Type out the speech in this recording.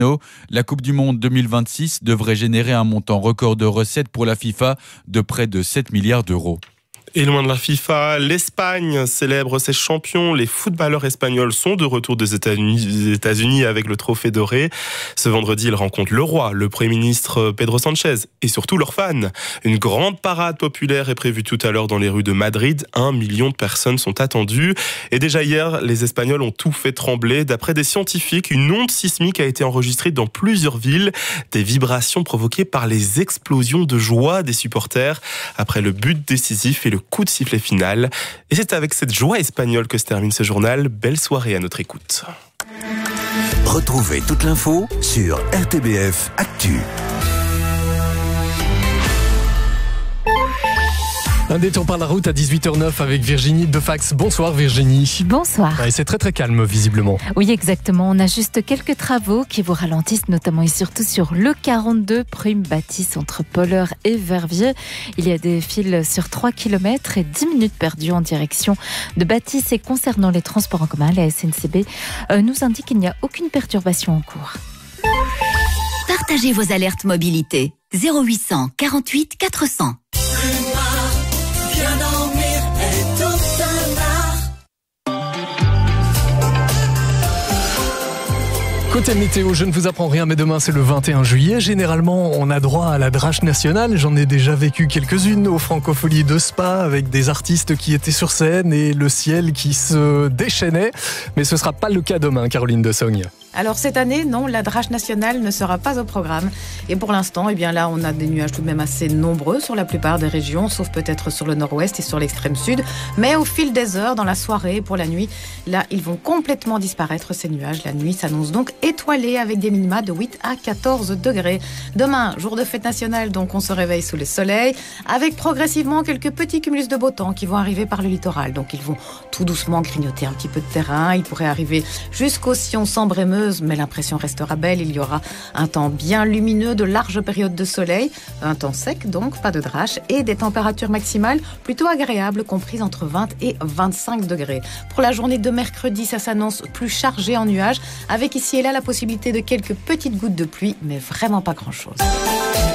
La Coupe du Monde 2026 devrait générer un montant record de recettes pour la FIFA de près de 7 milliards d'euros. Et loin de la FIFA, l'Espagne célèbre ses champions. Les footballeurs espagnols sont de retour des États-Unis avec le trophée doré. Ce vendredi, ils rencontrent le roi, le Premier ministre Pedro Sánchez et surtout leurs fans. Une grande parade populaire est prévue tout à l'heure dans les rues de Madrid. 1 million de personnes sont attendues. Et déjà hier, les Espagnols ont tout fait trembler. D'après des scientifiques, une onde sismique a été enregistrée dans plusieurs villes. Des vibrations provoquées par les explosions de joie des supporters après le but décisif et le coup de sifflet final. Et c'est avec cette joie espagnole que se termine ce journal. Belle soirée à notre écoute. Retrouvez toute l'info sur RTBF Actu. Un détour par la route à 18h09 avec Virginie Defax. Bonsoir Virginie. Bonsoir. Et c'est très très calme visiblement. Oui, exactement. On a juste quelques travaux qui vous ralentissent, notamment et surtout sur le 42 Prime Bâtisse entre Polleur et Verviers. Il y a des files sur 3 km et 10 minutes perdues en direction de Bâtisse. Et concernant les transports en commun, la SNCB nous indique qu'il n'y a aucune perturbation en cours. Partagez vos alertes mobilité. 0800 48 400. Côté météo, je ne vous apprends rien, mais demain c'est le 21 juillet. Généralement, on a droit à la drache nationale. J'en ai déjà vécu quelques-unes aux Francopholies de Spa avec des artistes qui étaient sur scène et le ciel qui se déchaînait. Mais ce ne sera pas le cas demain, Caroline de Sogne. Alors cette année, non, la drache nationale ne sera pas au programme. Et pour l'instant, eh bien là, on a des nuages tout de même assez nombreux sur la plupart des régions, sauf peut-être sur le nord-ouest et sur l'extrême sud. Mais au fil des heures, dans la soirée, pour la nuit, là, ils vont complètement disparaître, ces nuages. La nuit s'annonce donc étoilée avec des minima de 8 à 14 degrés. Demain, jour de fête nationale, donc on se réveille sous le soleil, avec progressivement quelques petits cumulus de beau temps qui vont arriver par le littoral. Donc ils vont tout doucement grignoter un petit peu de terrain. Ils pourraient arriver jusqu'au sillon Sambre-et-Meuse, mais l'impression restera belle. Il y aura un temps bien lumineux, de larges périodes de soleil, un temps sec donc, pas de drache, et des températures maximales plutôt agréables, comprises entre 20 et 25 degrés. Pour la journée de mercredi, ça s'annonce plus chargé en nuages, avec ici et là la possibilité de quelques petites gouttes de pluie, mais vraiment pas grand-chose.